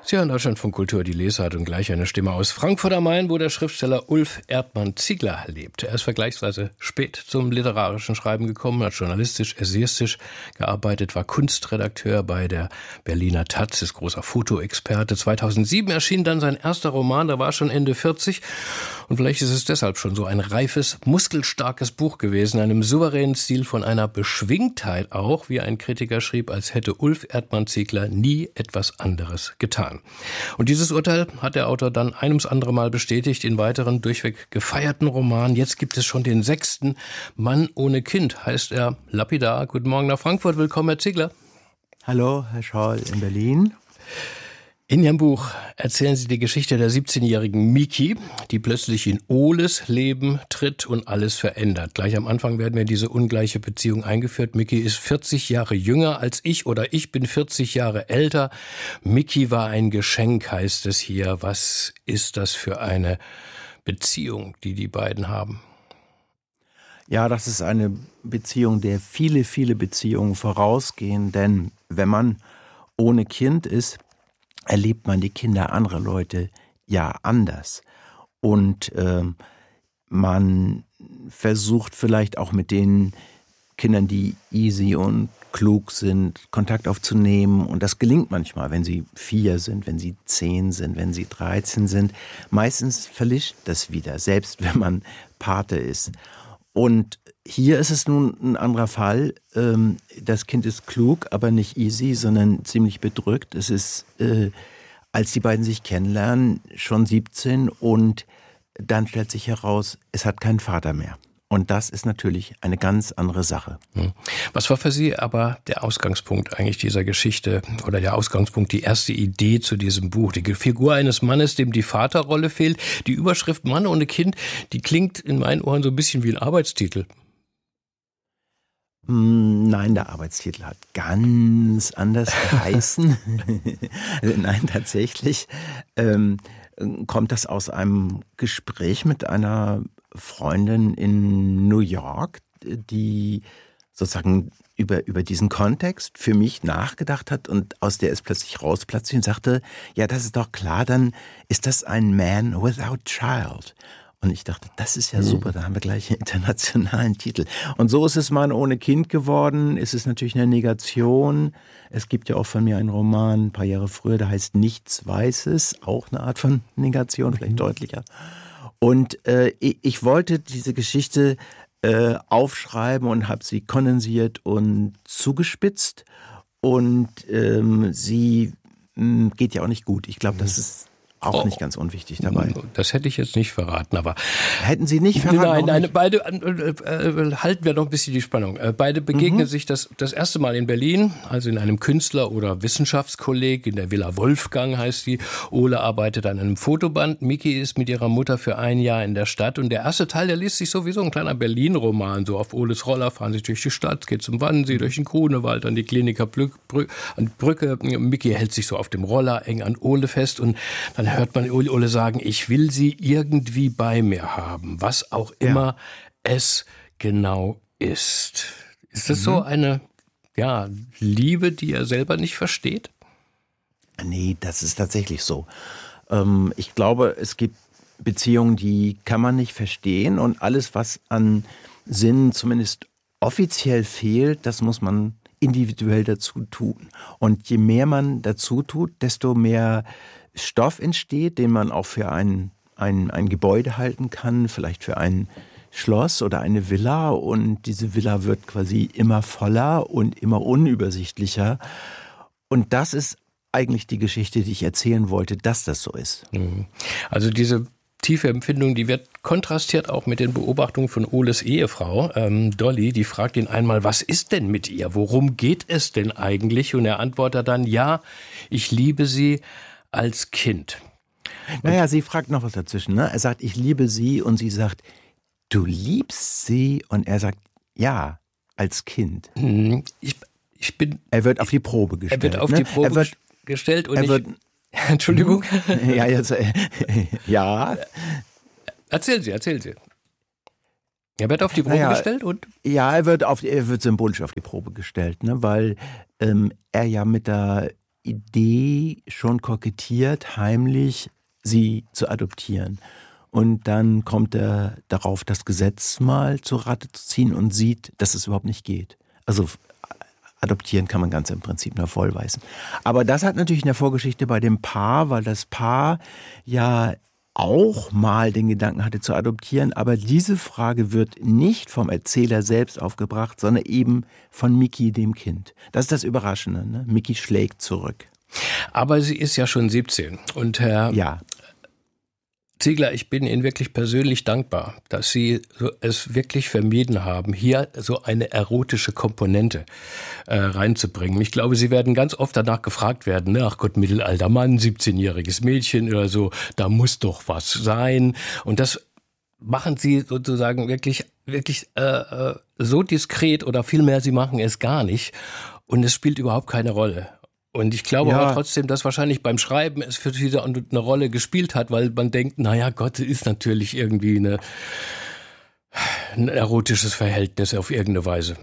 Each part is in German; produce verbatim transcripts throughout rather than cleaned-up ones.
Sie hören Deutschlandfunk Kultur, die Lesart und gleich eine Stimme aus Frankfurt am Main, wo der Schriftsteller Ulf Erdmann-Ziegler lebt. Er ist vergleichsweise spät zum literarischen Schreiben gekommen, hat journalistisch, essayistisch gearbeitet, war Kunstredakteur bei der Berliner Taz, ist großer Fotoexperte. zweitausendsieben erschien dann sein erster Roman, da war er schon Ende vierzig. Und vielleicht ist es deshalb schon so ein reifes, muskelstarkes Buch gewesen, einem souveränen Stil von einer Beschwingtheit auch, wie ein Kritiker schrieb, als hätte Ulf Erdmann-Ziegler nie etwas anderes getan. Und dieses Urteil hat der Autor dann ein ums andere Mal bestätigt in weiteren durchweg gefeierten Romanen. Jetzt gibt es schon den sechsten, Mann ohne Kind, heißt er lapidar. Guten Morgen nach Frankfurt, willkommen Herr Ziegler. Hallo, Herr Scholl in Berlin. In Ihrem Buch erzählen Sie die Geschichte der siebzehnjährigen Miki, die plötzlich in Oles Leben tritt und alles verändert. Gleich am Anfang werden wir in diese ungleiche Beziehung eingeführt. Miki ist vierzig Jahre jünger als ich oder ich bin vierzig Jahre älter. Miki war ein Geschenk, heißt es hier. Was ist das für eine Beziehung, die die beiden haben? Ja, das ist eine Beziehung, der viele, viele Beziehungen vorausgehen. Denn wenn man ohne Kind ist, erlebt man die Kinder anderer Leute ja anders. Und äh, man versucht vielleicht auch mit den Kindern, die easy und klug sind, Kontakt aufzunehmen. Und das gelingt manchmal, wenn sie vier sind, wenn sie zehn sind, wenn sie dreizehn sind. Meistens verlischt das wieder, selbst wenn man Pate ist. Und hier ist es nun ein anderer Fall. Das Kind ist klug, aber nicht easy, sondern ziemlich bedrückt. Es ist, äh, als die beiden sich kennenlernen, schon siebzehn und dann stellt sich heraus, es hat keinen Vater mehr. Und das ist natürlich eine ganz andere Sache. Was war für Sie aber der Ausgangspunkt eigentlich dieser Geschichte oder der Ausgangspunkt, die erste Idee zu diesem Buch? Die Figur eines Mannes, dem die Vaterrolle fehlt. Die Überschrift Mann ohne Kind, die klingt in meinen Ohren so ein bisschen wie ein Arbeitstitel. Nein, der Arbeitstitel hat ganz anders geheißen. Nein, tatsächlich ähm, kommt das aus einem Gespräch mit einer Freundin in New York, die sozusagen über, über diesen Kontext für mich nachgedacht hat und aus der es plötzlich rausplatzt und sagte, ja, das ist doch klar, dann ist das ein Man without Child. Und ich dachte, das ist ja super, da haben wir gleich einen internationalen Titel. Und so ist es Mann ohne Kind geworden. Es ist natürlich eine Negation. Es gibt ja auch von mir einen Roman, ein paar Jahre früher, der heißt Nichts Weißes, auch eine Art von Negation, vielleicht mhm. deutlicher. Und äh, ich, ich wollte diese Geschichte äh, aufschreiben und habe sie kondensiert und zugespitzt. Und ähm, sie mh, geht ja auch nicht gut. Ich glaube, das ist auch nicht ganz unwichtig dabei. Das hätte ich jetzt nicht verraten, aber... Hätten Sie nicht verraten? Nein, nein, beide, äh, äh, halten wir noch ein bisschen die Spannung. Äh, beide begegnen mhm. sich das, das erste Mal in Berlin, also in einem Künstler- oder Wissenschaftskolleg, in der Villa Wolfgang heißt die. Ole arbeitet an einem Fotoband, Miki ist mit ihrer Mutter für ein Jahr in der Stadt und der erste Teil, der liest sich so wie so ein kleiner Berlin-Roman, so auf Oles Roller fahren sie durch die Stadt, geht zum Wannsee, durch den Grunewald, an die Kliniker Brück, Brück, an die Brücke. Miki hält sich so auf dem Roller eng an Ole fest und dann hört man Ole sagen, ich will sie irgendwie bei mir haben, was auch immer ja. es genau ist. Ist das mhm. so eine ja, Liebe, die er selber nicht versteht? Nee, das ist tatsächlich so. Ähm, ich glaube, es gibt Beziehungen, die kann man nicht verstehen und alles, was an Sinn zumindest offiziell fehlt, das muss man individuell dazu tun. Und je mehr man dazu tut, desto mehr Stoff entsteht, den man auch für ein, ein, ein Gebäude halten kann, vielleicht für ein Schloss oder eine Villa. Und diese Villa wird quasi immer voller und immer unübersichtlicher. Und das ist eigentlich die Geschichte, die ich erzählen wollte, dass das so ist. Also diese tiefe Empfindung, die wird kontrastiert auch mit den Beobachtungen von Oles Ehefrau, ähm, Dolly, die fragt ihn einmal, was ist denn mit ihr? Worum geht es denn eigentlich? Und er antwortet dann, ja, ich liebe sie als Kind. Naja, und sie fragt noch was dazwischen. Ne? Er sagt, ich liebe sie und sie sagt, du liebst sie? Und er sagt, ja, als Kind. Ich, ich bin... Er wird auf die Probe gestellt. Er wird auf ne? die Probe er wird, gestellt und er ich... Wird, Entschuldigung. Ja, jetzt, äh, ja. Erzählen Sie, erzählen Sie. Er wird auf die Probe naja, gestellt und? Ja, er wird, auf, er wird symbolisch auf die Probe gestellt, ne? Weil ähm, er ja mit der Idee schon kokettiert, heimlich sie zu adoptieren. Und dann kommt er darauf, das Gesetz mal zur Rate zu ziehen und sieht, dass es überhaupt nicht geht. Also adoptieren kann man ganz im Prinzip nur vollweisen. Aber das hat natürlich eine Vorgeschichte bei dem Paar, weil das Paar ja auch mal den Gedanken hatte zu adoptieren, aber diese Frage wird nicht vom Erzähler selbst aufgebracht, sondern eben von Miki, dem Kind. Das ist das Überraschende, ne? Miki schlägt zurück. Aber sie ist ja schon siebzehn und Herr ja. Ziegler, ich bin Ihnen wirklich persönlich dankbar, dass Sie es wirklich vermieden haben, hier so eine erotische Komponente äh, reinzubringen. Ich glaube, Sie werden ganz oft danach gefragt werden, ne? Ach Gott, mittelalter Mann, siebzehnjähriges Mädchen oder so, da muss doch was sein. Und das machen Sie sozusagen wirklich, wirklich äh, so diskret oder vielmehr, Sie machen es gar nicht und es spielt überhaupt keine Rolle. Und ich glaube ja. aber trotzdem, dass wahrscheinlich beim Schreiben es für Sie eine Rolle gespielt hat, weil man denkt, naja, Gott, ist natürlich irgendwie eine, ein erotisches Verhältnis auf irgendeine Weise.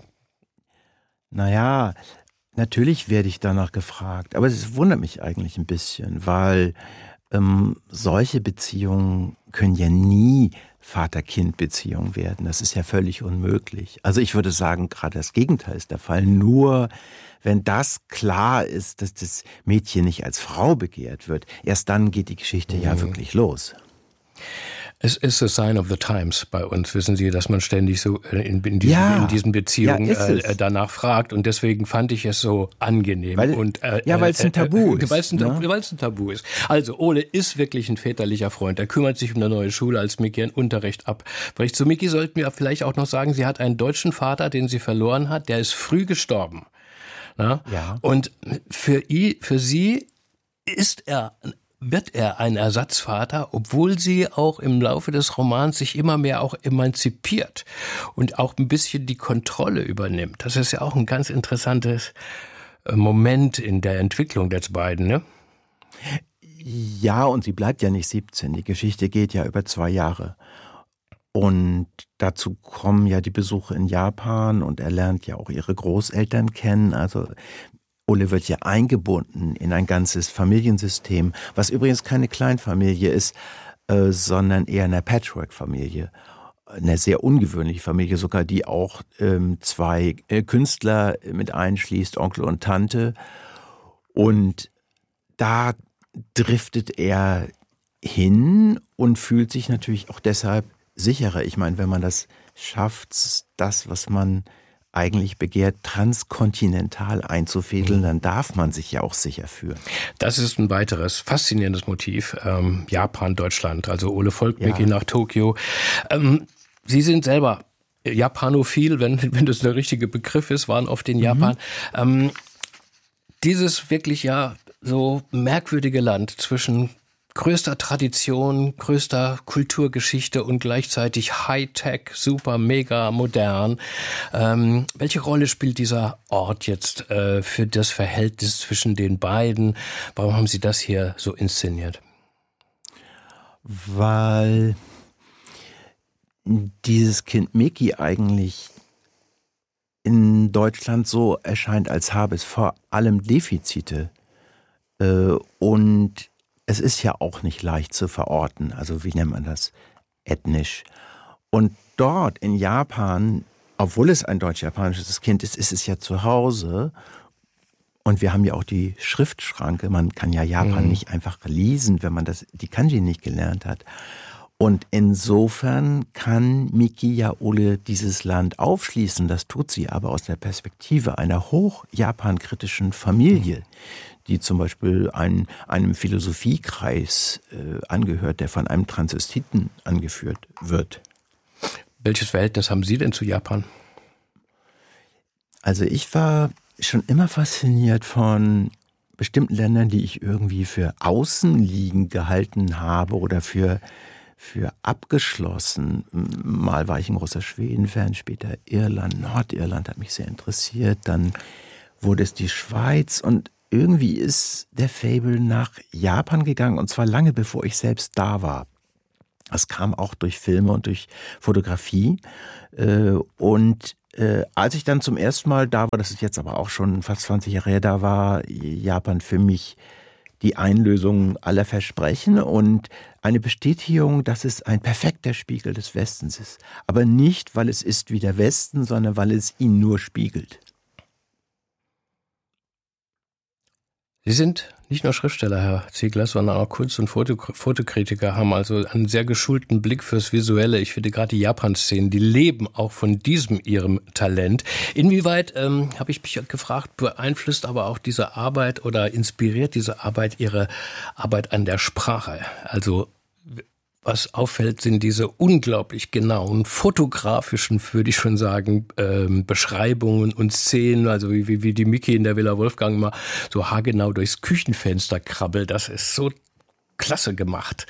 Naja, natürlich werde ich danach gefragt, aber es wundert mich eigentlich ein bisschen, weil ähm, solche Beziehungen können ja nie Vater-Kind-Beziehung werden. Das ist ja völlig unmöglich. Also ich würde sagen, gerade das Gegenteil ist der Fall. Nur wenn das klar ist, dass das Mädchen nicht als Frau begehrt wird, erst dann geht die Geschichte mhm. ja wirklich los. Es ist a sign of the times bei uns, wissen Sie, dass man ständig so in, in, diesen, ja, in diesen Beziehungen ja, äh, danach fragt. Und deswegen fand ich es so angenehm. Weil, und, äh, ja, weil es ein Tabu äh, ist. Weil es ein, ne? ein Tabu ist. Also Ole ist wirklich ein väterlicher Freund. Er kümmert sich um eine neue Schule, als Miki einen Unterricht abbricht. Zu Miki sollten wir vielleicht auch noch sagen, sie hat einen deutschen Vater, den sie verloren hat. Der ist früh gestorben. Na? Ja. Und für, ihn, für sie ist er wird er ein Ersatzvater, obwohl sie auch im Laufe des Romans sich immer mehr auch emanzipiert und auch ein bisschen die Kontrolle übernimmt. Das ist ja auch ein ganz interessantes Moment in der Entwicklung der beiden, ne? Ja, und sie bleibt ja nicht siebzehn. Die Geschichte geht ja über zwei Jahre. Und dazu kommen ja die Besuche in Japan und er lernt ja auch ihre Großeltern kennen. Also Ole wird ja eingebunden in ein ganzes Familiensystem, was übrigens keine Kleinfamilie ist, äh, sondern eher eine Patchwork-Familie. Eine sehr ungewöhnliche Familie sogar, die auch ähm, zwei äh, Künstler mit einschließt, Onkel und Tante. Und da driftet er hin und fühlt sich natürlich auch deshalb sicherer. Ich meine, wenn man das schafft, das, was man eigentlich begehrt, transkontinental einzufädeln, dann darf man sich ja auch sicher fühlen. Das ist ein weiteres faszinierendes Motiv. Ähm, Japan, Deutschland, also Ole folgt ja. Miki nach Tokio. Ähm, Sie sind selber Japanophil, wenn, wenn das der richtige Begriff ist, waren oft in Japan. Mhm. Ähm, dieses wirklich ja so merkwürdige Land zwischen größter Tradition, größter Kulturgeschichte und gleichzeitig Hightech, super, mega modern. Ähm, welche Rolle spielt dieser Ort jetzt äh, für das Verhältnis zwischen den beiden? Warum haben Sie das hier so inszeniert? Weil dieses Kind Miki eigentlich in Deutschland so erscheint, als habe es vor allem Defizite. Äh, und es ist ja auch nicht leicht zu verorten, also wie nennt man das, ethnisch. Und dort in Japan, obwohl es ein deutsch-japanisches Kind ist, ist es ja zu Hause. Und wir haben ja auch die Schriftschranke, man kann ja Japan mhm. nicht einfach lesen, wenn man das, die Kanji nicht gelernt hat. Und insofern kann Miki ja Ole dieses Land aufschließen, das tut sie aber aus der Perspektive einer hoch-japan-kritischen Familie, die zum Beispiel ein, einem Philosophiekreis äh, angehört, der von einem Transvestiten angeführt wird. Welches Verhältnis haben Sie denn zu Japan? Also ich war schon immer fasziniert von bestimmten Ländern, die ich irgendwie für außenliegend gehalten habe oder für, für abgeschlossen. Mal war ich ein großer Schweden-Fan, später Irland, Nordirland hat mich sehr interessiert, dann wurde es die Schweiz und irgendwie ist der Faible nach Japan gegangen, und zwar lange bevor ich selbst da war. Das kam auch durch Filme und durch Fotografie. Und äh, als ich dann zum ersten Mal da war, das ist jetzt aber auch schon fast zwanzig Jahre her, da war Japan für mich die Einlösung aller Versprechen und eine Bestätigung, dass es ein perfekter Spiegel des Westens ist. Aber nicht, weil es ist wie der Westen, sondern weil es ihn nur spiegelt. Sie sind nicht nur Schriftsteller, Herr Ziegler, sondern auch Kunst- und Foto- Fotokritiker, haben also einen sehr geschulten Blick fürs Visuelle. Ich finde gerade die Japan-Szenen, die leben auch von diesem ihrem Talent. Inwieweit, ähm, habe ich mich gefragt, beeinflusst aber auch diese Arbeit oder inspiriert diese Arbeit Ihre Arbeit an der Sprache? Also was auffällt, sind diese unglaublich genauen, fotografischen, würde ich schon sagen, ähm, Beschreibungen und Szenen, also wie, wie, wie die Micky in der Villa Wolfgang mal so haargenau durchs Küchenfenster krabbelt. Das ist so klasse gemacht.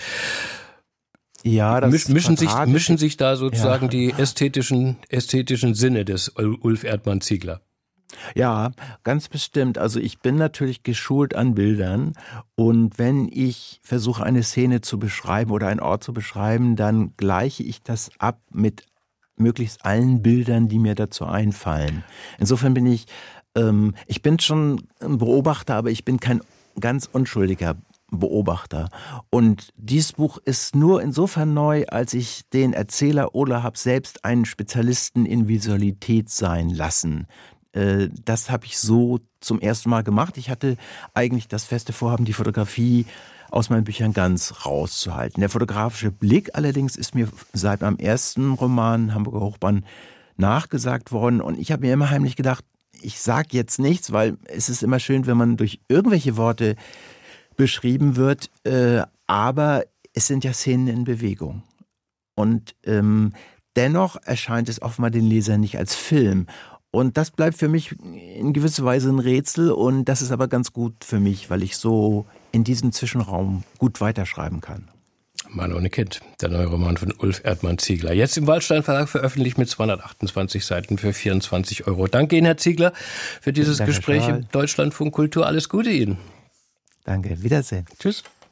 Ja, das Misch, mischen, sich, Quadratische- mischen sich da sozusagen Ja. die ästhetischen, ästhetischen Sinne des Ulf Erdmann Ziegler. Ja, ganz bestimmt. Also ich bin natürlich geschult an Bildern und wenn ich versuche, eine Szene zu beschreiben oder einen Ort zu beschreiben, dann gleiche ich das ab mit möglichst allen Bildern, die mir dazu einfallen. Insofern bin ich, ähm, ich bin schon ein Beobachter, aber ich bin kein ganz unschuldiger Beobachter. Und dieses Buch ist nur insofern neu, als ich den Erzähler Ola habe selbst einen Spezialisten in Visualität sein lassen. Das habe ich so zum ersten Mal gemacht. Ich hatte eigentlich das feste Vorhaben, die Fotografie aus meinen Büchern ganz rauszuhalten. Der fotografische Blick allerdings ist mir seit meinem ersten Roman Hamburger Hochbahn nachgesagt worden. Und ich habe mir immer heimlich gedacht, ich sage jetzt nichts, weil es ist immer schön, wenn man durch irgendwelche Worte beschrieben wird. Äh, aber es sind ja Szenen in Bewegung. Und ähm, dennoch erscheint es offenbar den Leser nicht als Film. Und das bleibt für mich in gewisser Weise ein Rätsel und das ist aber ganz gut für mich, weil ich so in diesem Zwischenraum gut weiterschreiben kann. Mann ohne Kind, der neue Roman von Ulf Erdmann Ziegler. Jetzt im Waldstein Verlag veröffentlicht mit zweihundertachtundzwanzig Seiten für vierundzwanzig Euro. Danke Ihnen, Herr Ziegler, für dieses Danke, Gespräch Charles. im Deutschlandfunk Kultur. Alles Gute Ihnen. Danke, Wiedersehen. Tschüss.